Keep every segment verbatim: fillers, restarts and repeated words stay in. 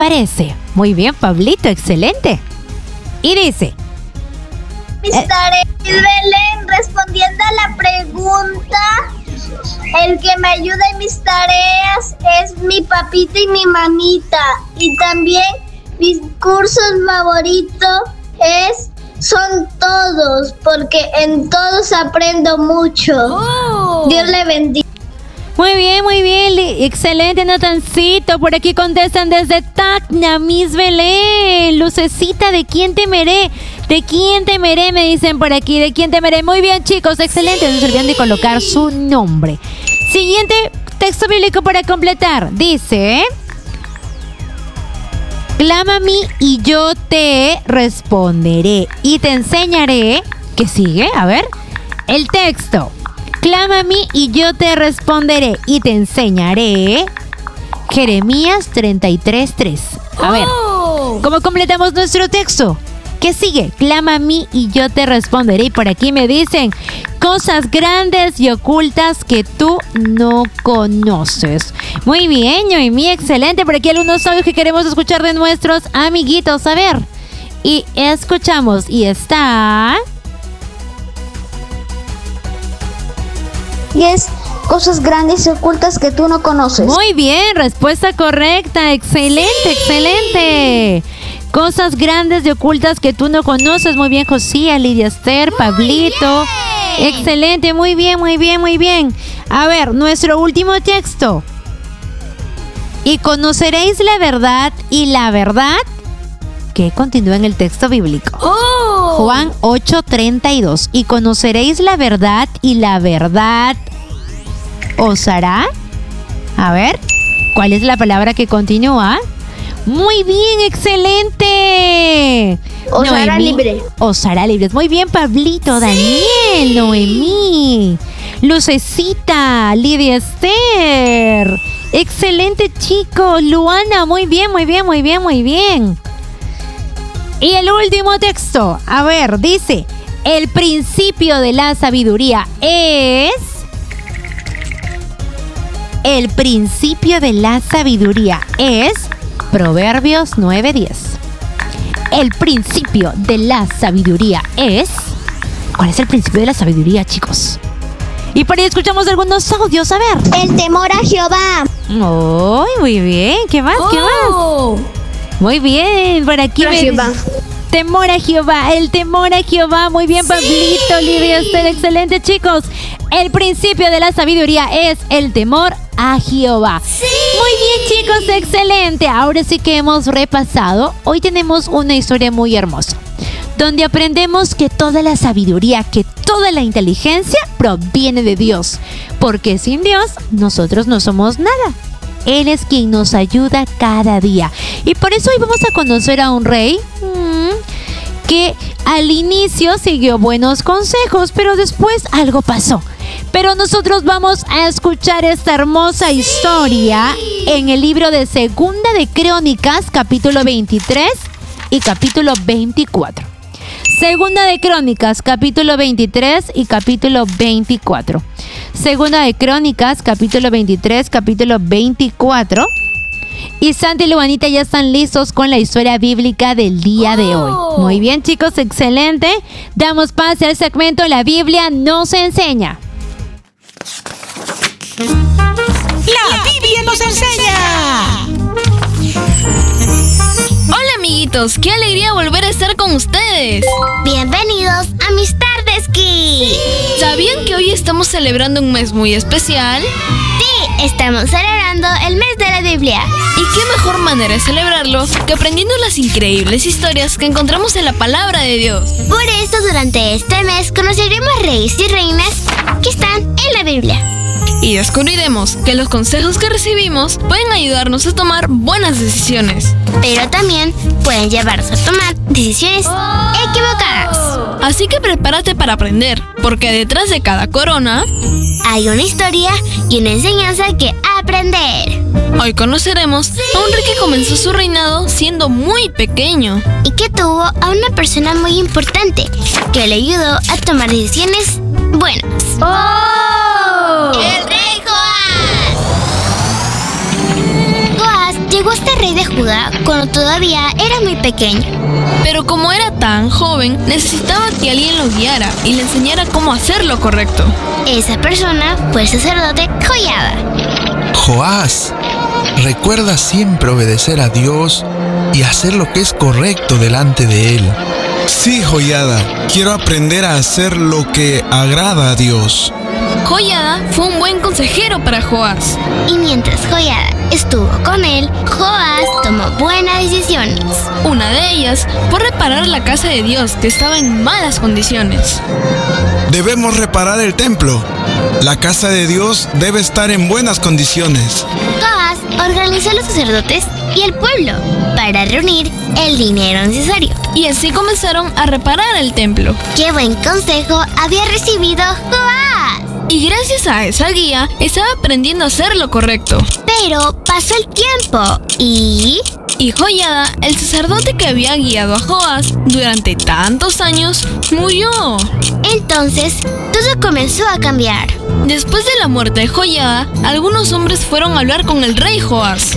parece? Muy bien, Pablito, excelente. Y dice... mister Belén, respondiendo a la pregunta, el que me ayuda en mis tareas es mi papita y mi mamita. Y también mis cursos favoritos es, son todos, porque en todos aprendo mucho. Oh. Dios le bendiga. Muy bien, muy bien, excelente, Natancito. Por aquí contestan desde Tacna, Miss Belén. Lucecita, ¿de quién temeré? ¿De quién temeré? Me dicen por aquí, ¿de quién temeré? Muy bien, chicos, excelente. No se olviden de colocar su nombre. Siguiente texto bíblico para completar. Dice... clama a mí y yo te responderé y te enseñaré. ¿Qué sigue? A ver, el texto. Clama a mí y yo te responderé y te enseñaré. Jeremías treinta y tres, tres. A ver, ¿cómo completamos nuestro texto? ¿Qué sigue? Clama a mí y yo te responderé. Y por aquí me dicen cosas grandes y ocultas que tú no conoces. Muy bien, Noemí, excelente. Por aquí algunos audios que queremos escuchar de nuestros amiguitos. A ver, y escuchamos. Y está... y es cosas grandes y ocultas que tú no conoces. Muy bien, respuesta correcta. Excelente, sí. Excelente. Cosas grandes y ocultas que tú no conoces. Muy bien, Josía, Lidia Esther, muy Pablito. Bien. Excelente, muy bien, muy bien, muy bien. A ver, nuestro último texto. Y conoceréis la verdad y la verdad que continúa en el texto bíblico. Oh. Juan ocho, treinta y dos. Y conoceréis la verdad y la verdad os hará. A ver, ¿cuál es la palabra que continúa? Muy bien, excelente. Os Noemí, hará libre. Os hará libres. Muy bien, Pablito, sí. Daniel, Noemí, Lucecita, Lidia Esther. Excelente, chicos. Luana, muy bien, muy bien, muy bien, muy bien. Y el último texto, a ver, dice, el principio de la sabiduría es... El principio de la sabiduría es Proverbios nueve, diez. El principio de la sabiduría es... ¿Cuál es el principio de la sabiduría, chicos? Y por ahí escuchamos algunos audios, a ver. El temor a Jehová. Oh, muy bien, ¿qué más? ¿Qué oh. más? Muy bien, por aquí me dice, temor a Jehová, el temor a Jehová. Muy bien, sí. Pablito, Lidia Esther, excelente, chicos. El principio de la sabiduría es el temor a Jehová. Sí. Muy bien, chicos, excelente. Ahora sí que hemos repasado. Hoy tenemos una historia muy hermosa, donde aprendemos que toda la sabiduría, que toda la inteligencia proviene de Dios. Porque sin Dios, nosotros no somos nada. Él es quien nos ayuda cada día. Y por eso hoy vamos a conocer a un rey mmm, que al inicio siguió buenos consejos, pero después algo pasó. Pero nosotros vamos a escuchar esta hermosa historia en el libro de Segunda de Crónicas, capítulo veintitrés y capítulo veinticuatro. Segunda de Crónicas, capítulo veintitrés y capítulo veinticuatro. Segunda de Crónicas, capítulo veintitrés, capítulo veinticuatro. Y Santi y Luanita ya están listos con la historia bíblica del día oh. de hoy. Muy bien, chicos, excelente. Damos pase al segmento La Biblia nos enseña. La Biblia nos enseña. Hola, amiguitos, qué alegría volver a estar con ustedes. Bienvenidos a mis tardes, Kids. ¿Sabían que hoy estamos celebrando un mes muy especial? Sí, estamos celebrando el mes de la Biblia. ¿Y qué mejor manera de celebrarlo que aprendiendo las increíbles historias que encontramos en la palabra de Dios? Por eso, durante este mes conoceremos reyes y reinas que están en la Biblia. Y descubriremos que los consejos que recibimos pueden ayudarnos a tomar buenas decisiones. Pero también pueden llevarnos a tomar decisiones oh. equivocadas. Así que prepárate para aprender, porque detrás de cada corona hay una historia y una enseñanza que aprender. Hoy conoceremos a un rey que comenzó su reinado siendo muy pequeño y que tuvo a una persona muy importante que le ayudó a tomar decisiones buenas. ¡Oh! ¡El rey Joás! Joás llegó llegó hasta rey de Judá cuando todavía era muy pequeño. Pero como era tan joven, necesitaba que alguien lo guiara y le enseñara cómo hacer lo correcto. Esa persona fue el sacerdote Joiada. Joás, recuerda siempre obedecer a Dios y hacer lo que es correcto delante de Él. Sí, Joiada, quiero aprender a hacer lo que agrada a Dios. Joiada fue un buen consejero para Joás. Y mientras Joiada estuvo con él, Joás tomó buenas decisiones. Una de ellas fue reparar la casa de Dios, que estaba en malas condiciones. Debemos reparar el templo. La casa de Dios debe estar en buenas condiciones. Joás organizó a los sacerdotes y el pueblo para reunir el dinero necesario. Y así comenzaron a reparar el templo. ¡Qué buen consejo había recibido Joás! Y gracias a esa guía, estaba aprendiendo a hacer lo correcto. Pero pasó el tiempo y... Y Joiada, el sacerdote que había guiado a Joás durante tantos años, murió. Entonces, todo comenzó a cambiar. Después de la muerte de Joiada, algunos hombres fueron a hablar con el rey Joás.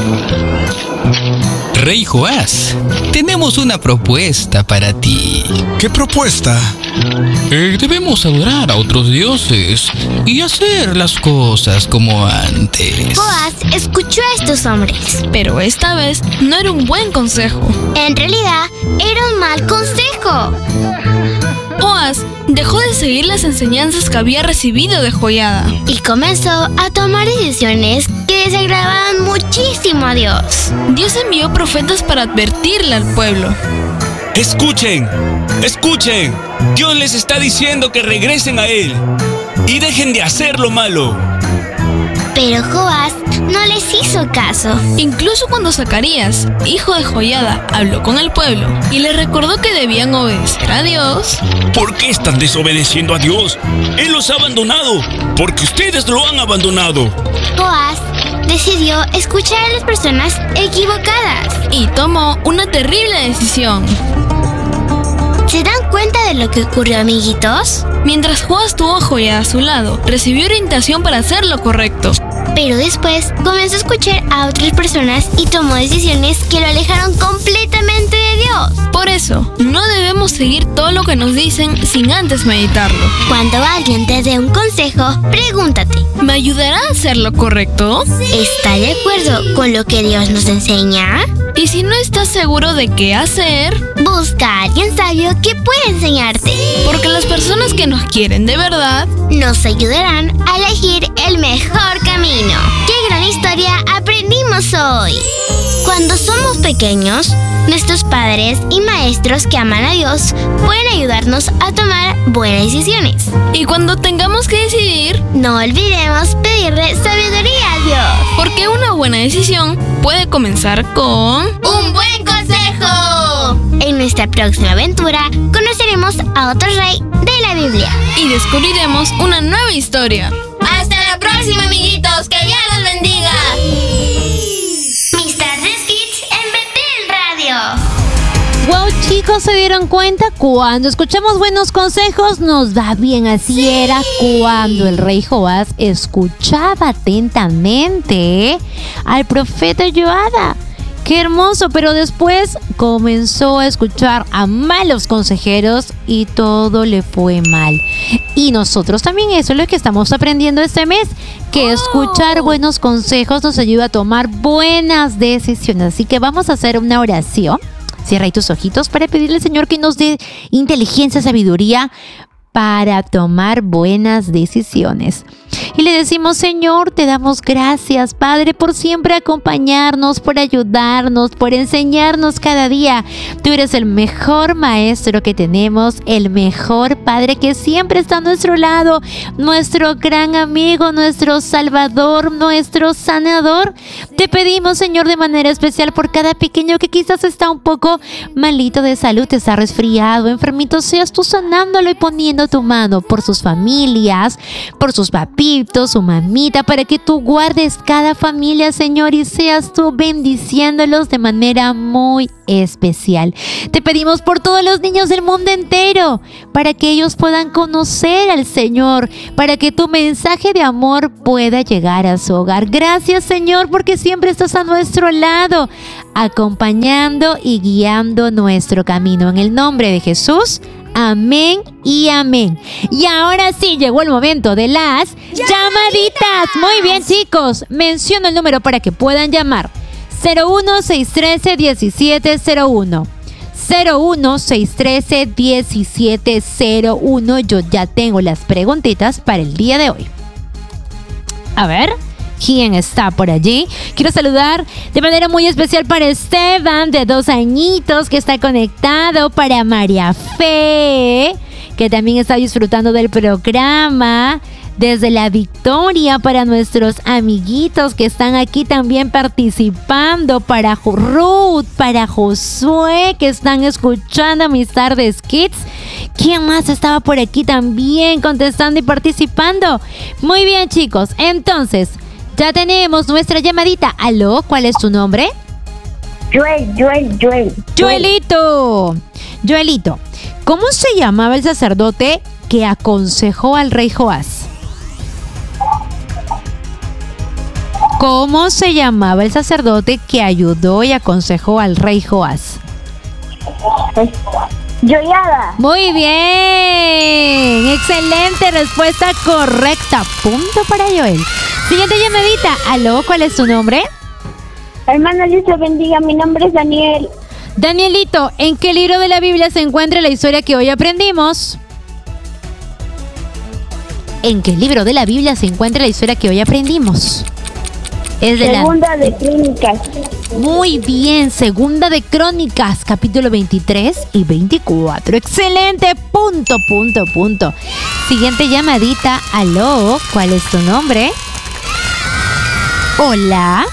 Rey Joás, tenemos una propuesta para ti. ¿Qué propuesta? Eh, debemos adorar a otros dioses y hacer las cosas como antes. Joás escuchó a estos hombres. Pero esta vez no era un buen consejo. En realidad, era un mal consejo. Joás dejó de seguir las enseñanzas que había recibido de Joiada y comenzó a tomar decisiones que desagradaban muchísimo a Dios. Dios envió profetas para advertirle al pueblo. Escuchen, escuchen. Dios les está diciendo que regresen a Él y dejen de hacer lo malo. Pero Joás no les hizo caso. Incluso cuando Zacarías, hijo de Joiada, habló con el pueblo y les recordó que debían obedecer a Dios. ¿Por qué están desobedeciendo a Dios? Él los ha abandonado, porque ustedes lo han abandonado. Joás decidió escuchar a las personas equivocadas y tomó una terrible decisión. ¿Se dan cuenta de lo que ocurrió, amiguitos? Mientras Joás tuvo a Joiada a su lado, recibió orientación para hacer lo correcto. Pero después comenzó a escuchar a otras personas y tomó decisiones que lo alejaron completamente de Dios. Por eso, no debemos seguir todo lo que nos dicen sin antes meditarlo. Cuando alguien te dé un consejo, pregúntate: ¿me ayudará a hacer lo correcto? ¿Está de acuerdo con lo que Dios nos enseña? Y si no estás seguro de qué hacer, busca a alguien sabio que pueda enseñarte. Porque las personas que nos quieren de verdad nos ayudarán a elegir el mejor camino. ¡Qué gran historia aprendimos hoy! Cuando somos pequeños, nuestros padres y maestros que aman a Dios pueden ayudarnos a tomar buenas decisiones. Y cuando tengamos que decidir, no olvidemos pedirle sabiduría a Dios. Porque una buena decisión puede comenzar con ¡un buen consejo! En nuestra próxima aventura conoceremos a otro rey de la Biblia. Y descubriremos una nueva historia. ¡Hasta la próxima, amiguitos! ¡Que Dios los bendiga! Mis Tardes Kids en Betel Radio. Wow, chicos, ¿se dieron cuenta? Cuando escuchamos buenos consejos nos va bien. Así era cuando el rey Joás escuchaba atentamente al profeta Joiada. ¡Qué hermoso! Pero después comenzó a escuchar a malos consejeros y todo le fue mal. Y nosotros también, eso es lo que estamos aprendiendo este mes, que oh. escuchar buenos consejos nos ayuda a tomar buenas decisiones. Así que vamos a hacer una oración. Cierra ahí tus ojitos para pedirle al Señor que nos dé inteligencia, sabiduría para tomar buenas decisiones. Y le decimos: Señor, te damos gracias, Padre, por siempre acompañarnos, por ayudarnos, por enseñarnos cada día. Tú eres el mejor maestro que tenemos, el mejor Padre que siempre está a nuestro lado, nuestro gran amigo, nuestro Salvador, nuestro sanador. Te pedimos, Señor, de manera especial por cada pequeño que quizás está un poco malito de salud, está resfriado, enfermito, seas tú sanándolo y poniendo extendiendo tu mano por sus familias, por sus papitos, su mamita, para que tú guardes cada familia, Señor, y seas tú bendiciéndolos de manera muy especial. Te pedimos por todos los niños del mundo entero, para que ellos puedan conocer al Señor, para que tu mensaje de amor pueda llegar a su hogar. Gracias, Señor, porque siempre estás a nuestro lado, acompañando y guiando nuestro camino. En el nombre de Jesús, amén y amén. Y ahora sí, llegó el momento de las llamaditas. Muy bien, chicos, menciono el número para que puedan llamar. cero uno seis uno tres diecisiete cero uno. cero uno seis uno tres diecisiete cero uno. Yo ya tengo las preguntitas para el día de hoy. A ver, ¿quién está por allí? Quiero saludar de manera muy especial para Esteban, de dos añitos, que está conectado. Para María Fe, que también está disfrutando del programa desde La Victoria. Para nuestros amiguitos que están aquí también participando. Para Ruth, para Josué, que están escuchando Mis Tardes Kids. ¿Quién más estaba por aquí también contestando y participando? Muy bien, chicos, entonces ya tenemos nuestra llamadita. Aló, ¿cuál es tu nombre? Joel, Joel, Joel. Joelito. Joelito, ¿cómo se llamaba el sacerdote que aconsejó al rey Joás? ¿Cómo se llamaba el sacerdote que ayudó y aconsejó al rey Joás? Joyada. Muy bien. Excelente respuesta correcta. Punto para Joel. Siguiente llamadita. Aló, ¿cuál es tu nombre? Hermano, Dios te bendiga. Mi nombre es Daniel. Danielito, ¿en qué libro de la Biblia se encuentra la historia que hoy aprendimos? ¿En qué libro de la Biblia se encuentra la historia que hoy aprendimos? Es de Segunda la... de Crónicas. Muy bien, Segunda de Crónicas, capítulo veintitrés y veinticuatro. Excelente, punto, punto, punto. Siguiente llamadita. Aló, ¿cuál es tu nombre? Hola.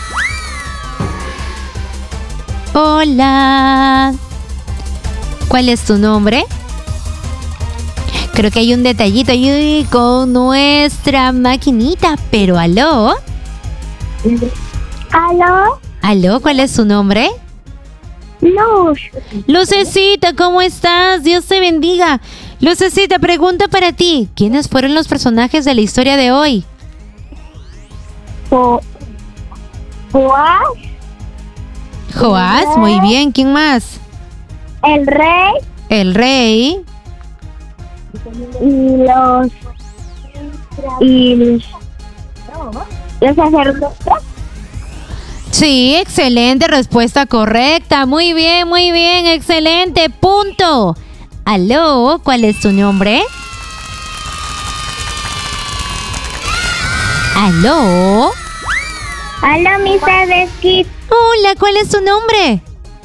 Hola. ¿Cuál es tu nombre? Creo que hay un detallito ahí con nuestra maquinita, pero aló. ¿Aló? Aló, ¿cuál es su nombre? Luz. Lucecita, ¿cómo estás? Dios te bendiga. Lucecita, pregunta para ti. ¿Quiénes fueron los personajes de la historia de hoy? Jo- Joás. Joás, muy bien. ¿Quién más? El rey. El rey. Y los... Y los... Los sacerdotes. Sí, excelente respuesta correcta. Muy bien, muy bien, excelente. Punto. Aló, ¿cuál es tu nombre? Aló. Aló, Mis Tardes Kids. Hola, ¿cuál es tu nombre?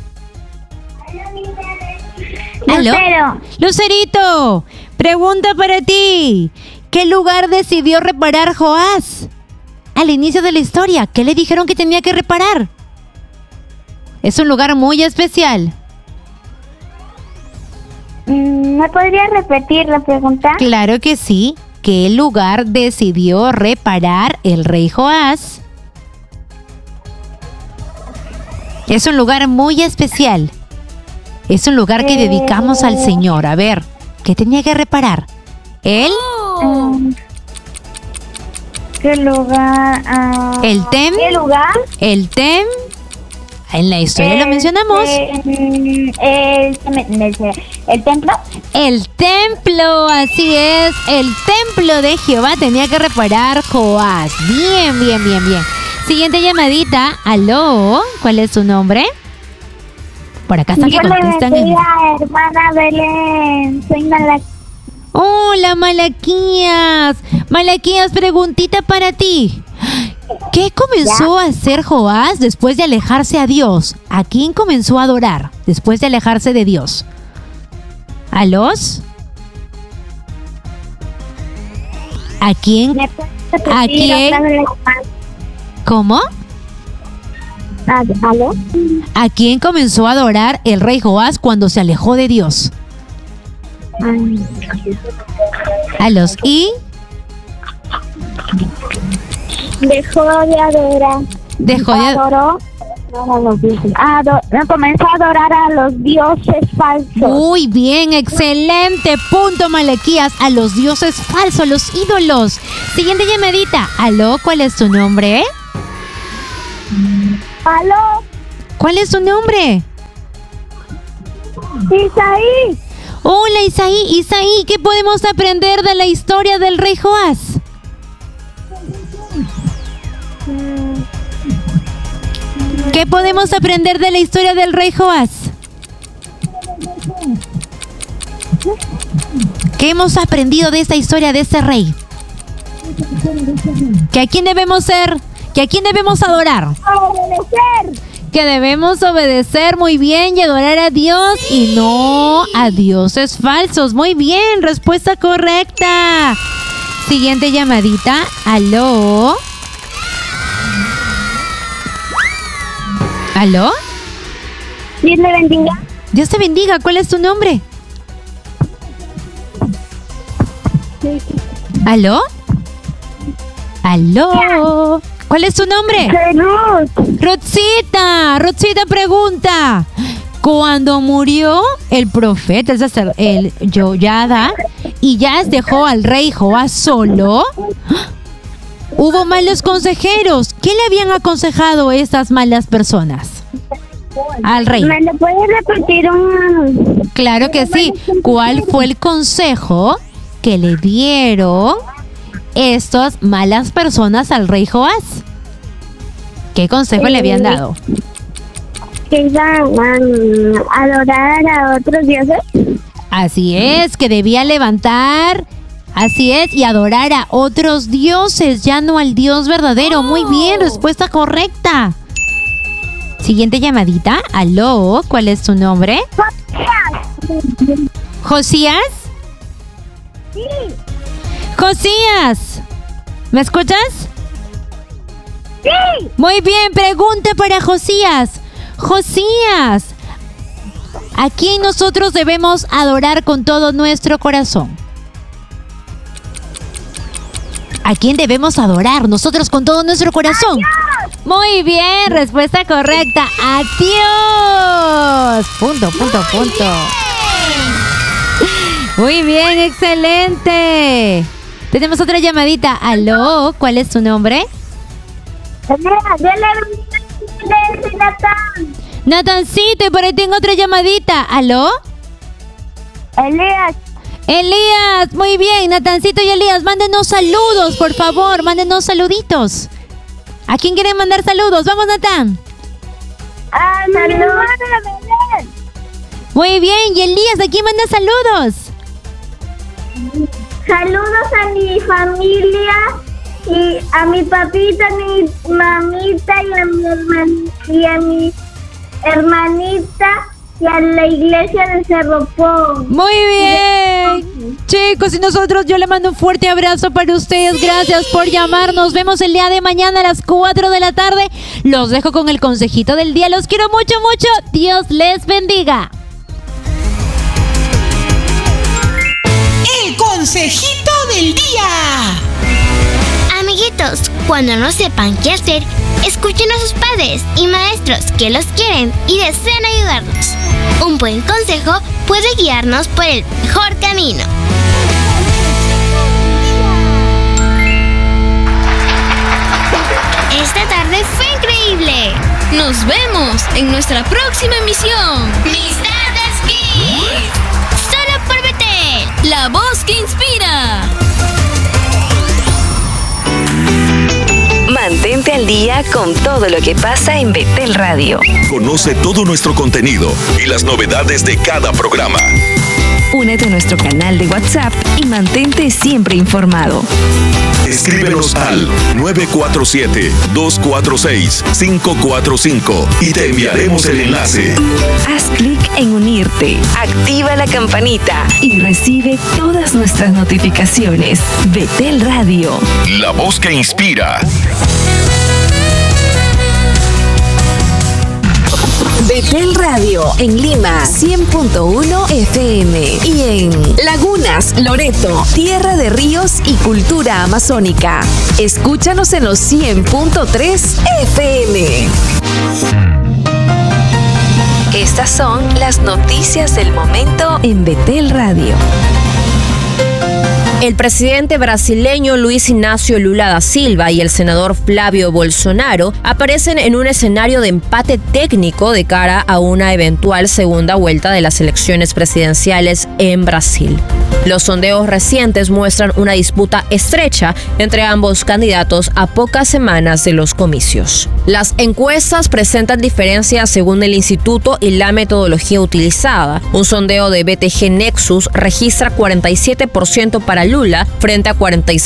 Aló. Lucero. Lucerito, pregunta para ti. ¿Qué lugar decidió reparar Joás? Al inicio de la historia, ¿qué le dijeron que tenía que reparar? Es un lugar muy especial. ¿Me podría repetir la pregunta? Claro que sí. ¿Qué lugar decidió reparar el rey Joás? Es un lugar muy especial. Es un lugar que Eh. dedicamos al Señor. A ver, ¿qué tenía que reparar? ¿Él? Um, ¿Qué lugar? Ah, ¿El Tem? ¿Qué lugar? ¿El Tem? En la historia lo mencionamos. El, el, el, el templo. El templo, así es. El templo de Jehová tenía que reparar Joás. Bien, bien, bien, bien. Siguiente llamadita. Aló, ¿cuál es su nombre? Por acá están que contestan. En... hermana Belén. Soy Malaquías. Hola, Malaquías. Malaquías, preguntita para ti. ¿Qué comenzó a hacer Joás después de alejarse a Dios? ¿A quién comenzó a adorar después de alejarse de Dios? ¿A los? ¿A quién? ¿A quién? ¿Cómo? ¿Aló? ¿A quién comenzó a adorar el rey Joás cuando se alejó de Dios? A los y... Dejó de adorar. Dejó de... Adoró. Ado- comenzó a adorar a los dioses falsos. Muy bien, excelente punto, Malaquías. A los dioses falsos, los ídolos. Siguiente llamadita. Aló, ¿cuál es tu nombre? Aló, ¿Cuál es tu nombre? Isaí. Hola, Isaí. Isaí, ¿qué podemos aprender de la historia del rey Joás? ¿Qué podemos aprender de la historia del rey Joás? ¿Qué hemos aprendido de esta historia de este rey? ¿Que a quién debemos ser? ¿Que a quién debemos adorar? Obedecer. Que debemos obedecer muy bien y adorar a Dios y no a dioses falsos. Muy bien, respuesta correcta. Siguiente llamadita. Aló. ¿Aló? Dios le bendiga. Dios te bendiga. ¿Cuál es tu nombre? ¿Aló? ¿Aló? ¿Cuál es tu nombre? Ruth. Ruthcita. Ruthcita pregunta. Cuando murió el profeta, el sacerdote, el Joiada, y ya dejó al rey Joás solo, hubo malos consejeros. ¿Qué le habían aconsejado esas malas personas al rey? ¿Me lo puedes repetir un...? Claro que sí. ¿Cuál fue el consejo que le dieron estas malas personas al rey Joás? ¿Qué consejo le habían dado? Que iban a adorar a otros dioses. Así es, que debía levantar, así es, y adorar a otros dioses, ya no al Dios verdadero. Muy bien, respuesta correcta. Siguiente llamadita. Aló, ¿cuál es tu nombre? ¿Josías? Sí. Josías, ¿me escuchas? Sí. Muy bien, pregunta para Josías. Josías, ¿a quién nosotros debemos adorar con todo nuestro corazón? ¿A quién debemos adorar nosotros con todo nuestro corazón? Muy bien, respuesta correcta. ¡Adiós! Punto, punto, punto. Muy bien, excelente. Tenemos otra llamadita. Aló, ¿cuál es tu nombre? Natancito, y por ahí tengo otra llamadita. ¿Aló? Elías. Elías, muy bien. Natancito y Elías, mándenos saludos, por favor. Mándenos saluditos. ¿A quién quieren mandar saludos? Vamos, Natán. Ah, saludos a Belén. Muy bien. Y Elías, ¿a quién manda saludos? Saludos a mi familia y a mi papita, a mi mamita y a mi herman- y a mi hermanita y a la iglesia de Cerro Pón. Muy bien. Chicos, y nosotros, yo le mando un fuerte abrazo para ustedes. Gracias por llamar. Nos vemos el día de mañana a las cuatro de la tarde. Los dejo con el consejito del día. Los quiero mucho, mucho. Dios les bendiga. El consejito del día. Amiguitos, cuando no sepan qué hacer, escuchen a sus padres y maestros que los quieren y desean ayudarnos. Un buen consejo puede guiarnos por el mejor camino. Esta tarde fue increíble. Nos vemos en nuestra próxima emisión. Mis tardes Kids. Solo por Betel. La voz que inspira. Mantente al día con todo lo que pasa en Betel Radio. Conoce todo nuestro contenido y las novedades de cada programa. Únete a nuestro canal de WhatsApp y mantente siempre informado. Escríbenos al nueve cuatro siete, dos cuatro seis, cinco cuatro cinco y te enviaremos el enlace. Haz clic en unirte, activa la campanita y recibe todas nuestras notificaciones. Betel Radio. La voz que inspira. Betel Radio en Lima cien punto uno F M y en Lagunas, Loreto, tierra de ríos y cultura amazónica. Escúchanos en los cien punto tres F M. Estas son las noticias del momento en Betel Radio. El presidente brasileño Luis Ignacio Lula da Silva y el senador Flavio Bolsonaro aparecen en un escenario de empate técnico de cara a una eventual segunda vuelta de las elecciones presidenciales en Brasil. Los sondeos recientes muestran una disputa estrecha entre ambos candidatos a pocas semanas de los comicios. Las encuestas presentan diferencias según el instituto y la metodología utilizada. Un sondeo de B T G Nexus registra cuarenta y siete por ciento para Lula frente a cuarenta y seis